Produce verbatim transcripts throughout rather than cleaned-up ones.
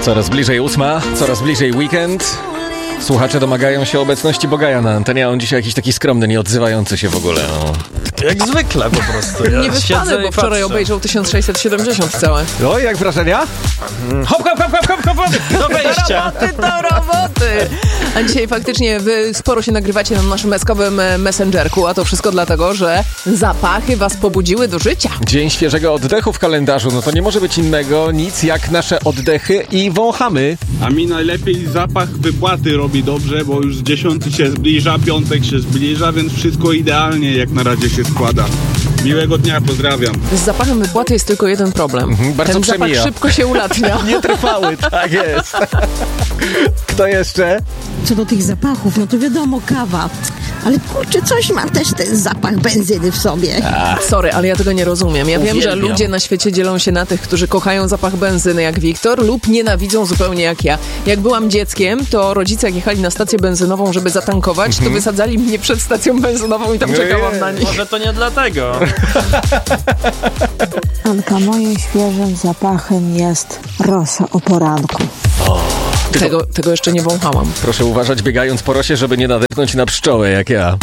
Coraz bliżej ósma, coraz bliżej weekend. Słuchacze domagają się obecności Bogaja na antenie, a on dzisiaj jakiś taki skromny, nie odzywający się w ogóle. O. Jak zwykle po prostu. Ja nie wyspany, bo wczoraj obejrzał tysiąc sześćset siedemdziesiąt całe. No jak wrażenia? Hop, hop, hop, hop, hop, hop, do wejścia. Do roboty, do roboty. A dzisiaj faktycznie wy sporo się nagrywacie na naszym meskowym messengerku, a to wszystko dlatego, że zapachy was pobudziły do życia. Dzień świeżego oddechu w kalendarzu, no to nie może być innego nic jak nasze oddechy i wąchamy. A mi najlepiej zapach wypłaty robi dobrze, bo już dziesiąty się zbliża, piątek się zbliża, więc wszystko idealnie jak na razie się składa. Miłego dnia, pozdrawiam. Z zapachem wypłaty jest tylko jeden problem. Mhm, bardzo Ten przemija. zapach szybko się ulatnia. Nietrwały, tak jest. Kto jeszcze? Co do tych zapachów, no to wiadomo, kawa. Ale kurczę, coś ma też ten zapach benzyny w sobie. A, sorry, ale ja tego nie rozumiem. Ja wiem, Uwielbiam. że ludzie na świecie dzielą się na tych, którzy kochają zapach benzyny jak Wiktor lub nienawidzą zupełnie jak ja. Jak byłam dzieckiem, to rodzice jak jechali na stację benzynową, żeby zatankować, Mhm. to wysadzali mnie przed stacją benzynową i tam czekałam na nich. Może to nie dlatego. Anka, moim świeżym zapachem jest rosa o poranku. Tego, tego jeszcze nie wąchałam. Proszę uważać, biegając po rosie, żeby nie nadepnąć na pszczołę jak ja.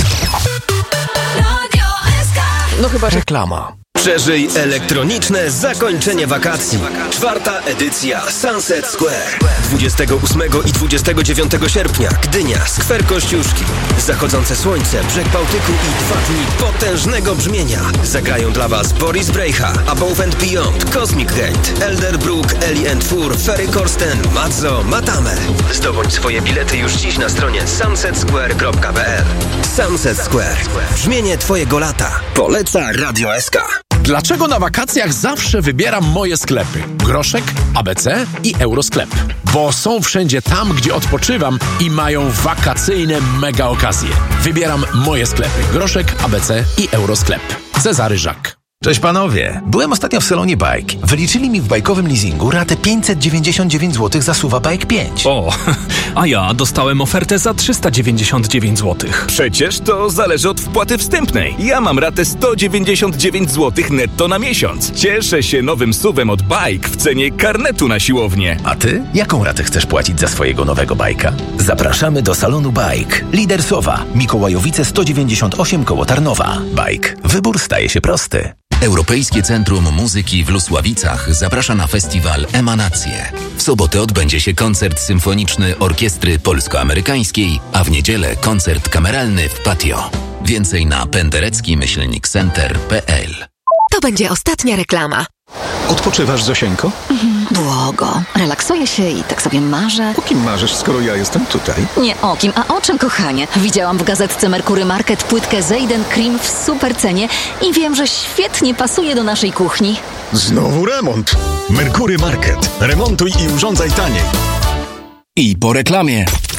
No chyba, że Reklama. Przeżyj elektroniczne zakończenie wakacji. Czwarta edycja Sunset Square. dwudziestego ósmego i dwudziestego dziewiątego sierpnia Gdynia, Skwer Kościuszki. Zachodzące słońce, brzeg Bałtyku i dwa dni potężnego brzmienia. Zagrają dla Was Boris Brejcha, Above and Beyond, Cosmic Gate, Elderbrook, Ellie and Fur, Ferry Corsten, Mazzo, Matame. Zdobądź swoje bilety już dziś na stronie sunset square kropka p l. Sunset Square. Brzmienie Twojego lata. Poleca Radio S K. Dlaczego na wakacjach zawsze wybieram moje sklepy? Groszek, A B C i Eurosklep. Bo są wszędzie tam, gdzie odpoczywam i mają wakacyjne mega okazje. Wybieram moje sklepy. Groszek, A B C i Eurosklep. Cezary Żak. Cześć panowie, byłem ostatnio w salonie Bike. Wyliczyli mi w bajkowym leasingu ratę pięćset dziewięćdziesiąt dziewięć złotych za Suwa Bike pięć. O, a ja dostałem ofertę za trzysta dziewięćdziesiąt dziewięć złotych. Przecież to zależy od wpłaty wstępnej. Ja mam ratę sto dziewięćdziesiąt dziewięć złotych netto na miesiąc. Cieszę się nowym suwem od Bike w cenie karnetu na siłownię. A ty? Jaką ratę chcesz płacić za swojego nowego bajka? Zapraszamy do salonu Bike. Lider Sowa, Mikołajowice sto dziewięćdziesiąt osiem koło Tarnowa. Bike. Wybór staje się prosty. Europejskie Centrum Muzyki w Lusławicach zaprasza na festiwal Emanacje. W sobotę odbędzie się koncert symfoniczny Orkiestry Polsko-Amerykańskiej, a w niedzielę koncert kameralny w Patio. Więcej na penderecki myślnik center kropka p l. To będzie ostatnia reklama. Odpoczywasz, Zosieńko? Mhm, błogo. Relaksuję się i tak sobie marzę. O kim marzysz, skoro ja jestem tutaj? Nie o kim, a o czym, kochanie? Widziałam w gazetce Merkury Market płytkę Zejden Cream w super cenie i wiem, że świetnie pasuje do naszej kuchni. Znowu remont. Merkury Market. Remontuj i urządzaj taniej. I po reklamie.